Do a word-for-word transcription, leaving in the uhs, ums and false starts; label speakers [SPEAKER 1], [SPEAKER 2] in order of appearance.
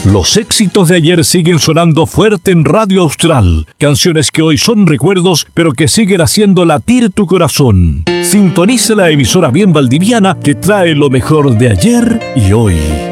[SPEAKER 1] Los éxitos de ayer siguen sonando fuerte en Radio Austral. Canciones que hoy son recuerdos, pero que siguen haciendo latir tu corazón. Sintoniza la emisora bien valdiviana que trae lo mejor de ayer y hoy.